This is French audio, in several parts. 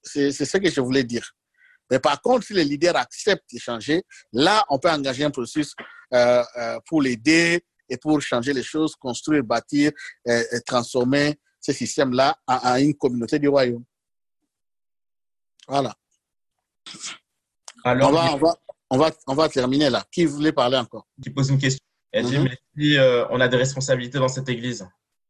c'est ce que je voulais dire. Mais par contre, si les leaders acceptent de changer, là, on peut engager un processus pour l'aider et pour changer les choses, construire, bâtir, transformer ce système-là en une communauté du royaume. Voilà. Alors, on va terminer là. Qui voulait parler encore? qui pose une question. Elle dit, mais si on a des responsabilités dans cette église.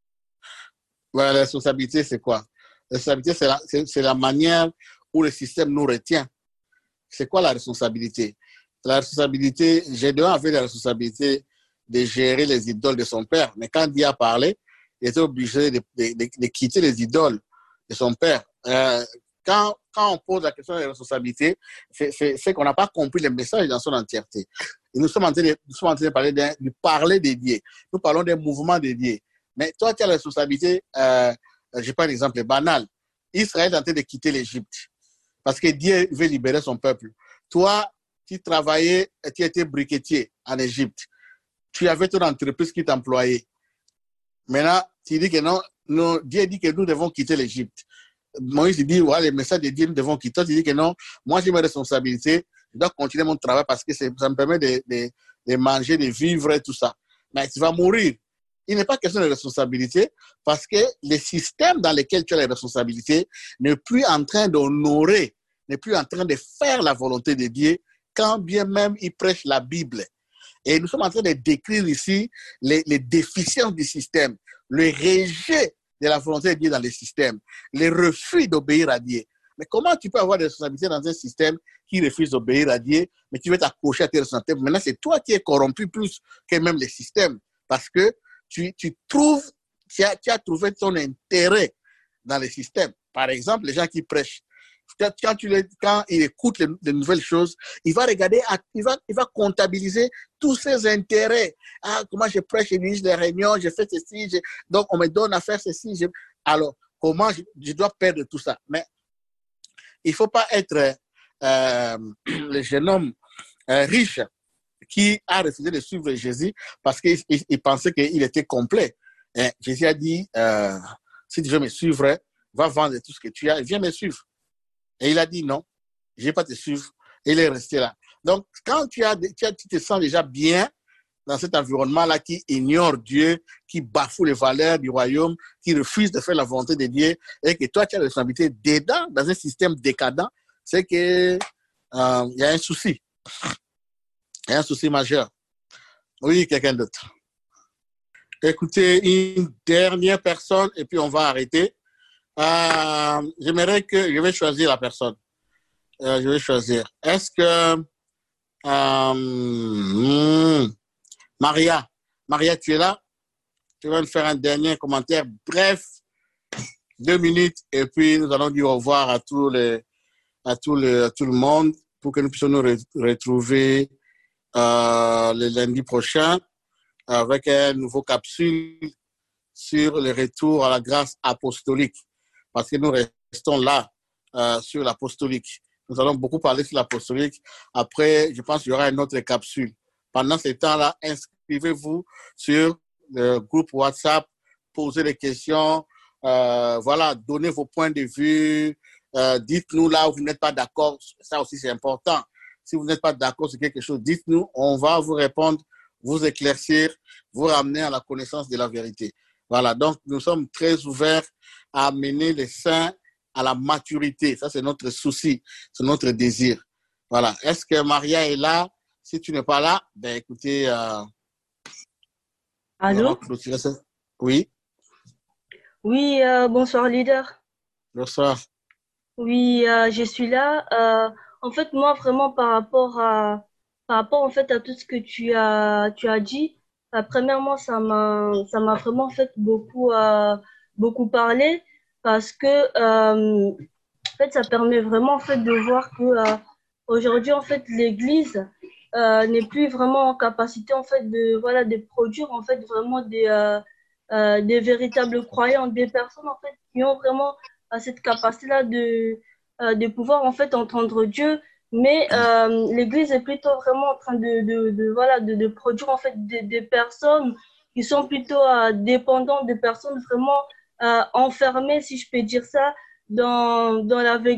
Ouais, la responsabilité, c'est quoi? La responsabilité, c'est la manière où le système nous retient. C'est quoi la responsabilité? La responsabilité, Gédéon avait la responsabilité de gérer les idoles de son père. Mais quand Dieu a parlé, il était obligé de quitter les idoles de son père. Quand on pose la question de la responsabilité, c'est qu'on n'a pas compris le message dans son entièreté. Et nous sommes en train de parler des dieux. Nous parlons des mouvements des dieux. Mais toi, tu as la responsabilité, je prends un exemple banal. Israël est en train de quitter l'Égypte parce que Dieu veut libérer son peuple. Toi, tu travaillais, tu étais briquetier en Égypte. Tu avais ton entreprise qui t'employait. Maintenant, tu dis que non, Dieu dit que nous devons quitter l'Égypte. Moïse dit, ouais, les messages de Dieu, nous devons quitter. Tu dis que non, moi j'ai mes responsabilités, je dois continuer mon travail parce que ça me permet de manger, de vivre et tout ça. Mais tu vas mourir. Il n'est pas question de responsabilité parce que le système dans lequel tu as les responsabilités n'est plus en train d'honorer, n'est plus en train de faire la volonté de Dieu quand bien même il prêche la Bible. Et nous sommes en train de décrire ici les déficiences du système, le rejet de la volonté de Dieu dans le système, le refus d'obéir à Dieu. Mais comment tu peux avoir des responsabilités dans un système qui refuse d'obéir à Dieu, mais tu veux t'accrocher à tes responsabilités? Maintenant, c'est toi qui es corrompu plus que même le système, parce que tu as trouvé ton intérêt dans le système. Par exemple, les gens qui prêchent, quand il écoute les nouvelles choses, il va regarder, il va comptabiliser tous ses intérêts. Ah, comment je prêche, je dirige des réunions, je fais ceci, donc on me donne à faire ceci. Alors, comment je dois perdre tout ça? Mais il ne faut pas être le jeune homme riche qui a refusé de suivre Jésus parce qu'il pensait qu'il était complet. Et Jésus a dit, si tu veux me suivre, va vendre tout ce que tu as et viens me suivre. Et il a dit non, je ne vais pas te suivre. Et il est resté là. Donc, quand tu te sens déjà bien dans cet environnement-là qui ignore Dieu, qui bafoue les valeurs du royaume, qui refuse de faire la volonté de Dieu, et que toi, tu as la responsabilité dedans, dans un système décadent, c'est qu'il y a un souci. Il y a un souci majeur. Oui, quelqu'un d'autre. Écoutez, une dernière personne, et puis on va arrêter. J'aimerais que je vais choisir la personne. Je vais choisir. Est-ce que Maria, tu es là? Tu vas me faire un dernier commentaire bref, 2 minutes, et puis nous allons dire au revoir à tout le monde pour que nous puissions nous retrouver le lundi prochain avec un nouveau capsule sur le retour à la grâce apostolique. Parce que nous restons là sur l'apostolique. Nous allons beaucoup parler sur l'apostolique. Après, je pense qu'il y aura une autre capsule. Pendant ce temps-là, inscrivez-vous sur le groupe WhatsApp, posez des questions, voilà, donnez vos points de vue, dites-nous là où vous n'êtes pas d'accord. Ça aussi, c'est important. Si vous n'êtes pas d'accord sur quelque chose, dites-nous, on va vous répondre, vous éclaircir, vous ramener à la connaissance de la vérité. Voilà, donc nous sommes très ouverts à amener les saints à la maturité. Ça, c'est notre souci, c'est notre désir. Voilà. Est-ce que Maria est là? Si tu n'es pas là, ben écoutez, allô? Oui. Oui, bonsoir leader. Bonsoir. Oui, je suis là. En fait, moi, vraiment, par rapport en fait à tout ce que tu as dit, premièrement, ça m'a vraiment en fait beaucoup parlé parce que en fait, ça permet vraiment en fait de voir que aujourd'hui, en fait, l'Église n'est plus vraiment en capacité en fait de produire en fait vraiment des véritables croyants, des personnes en fait qui ont vraiment cette capacité-là de pouvoir en fait entendre Dieu, mais l'Église est plutôt vraiment en train de produire en fait des personnes qui sont plutôt dépendantes, des personnes vraiment enfermées, si je peux dire ça, dans la